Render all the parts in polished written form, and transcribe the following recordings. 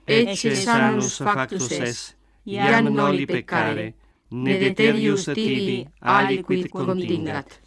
ecce sanus factus est, iam noli peccare, ne deterius tibi aliquid contingat.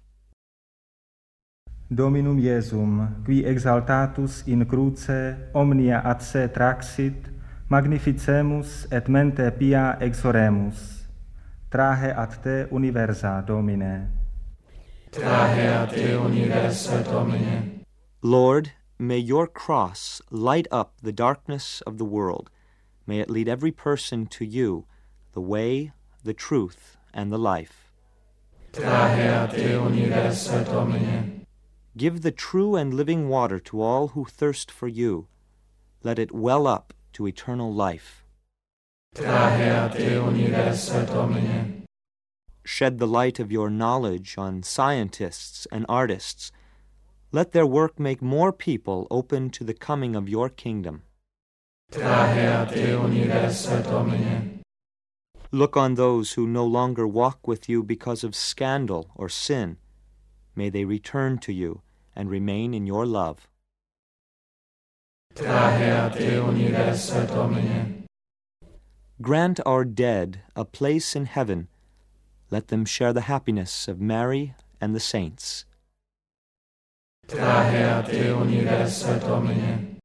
Dominum Iesum, qui exaltatus in cruce omnia ad se traxit, magnificemus et mente pia exoremus. Trahe ad te universa, Domine. Trahe ad te universa, Domine. Lord, may your cross light up the darkness of the world. May it lead every person to you, the way, the truth, and the life. Trahe ad te universa, Domine. Give the true and living water to all who thirst for you. Let it well up to eternal life. Trahe ad te universa, Domine. Shed the light of your knowledge on scientists and artists. Let their work make more people open to the coming of your kingdom. Trahe ad te universa, Domine. Look on those who no longer walk with you because of scandal or sin. May they return to you and remain in your love. Trahe ad te universa, Domine. Grant our dead a place in heaven. Let them share the happiness of Mary and the saints. Trahe ad te universa, Domine.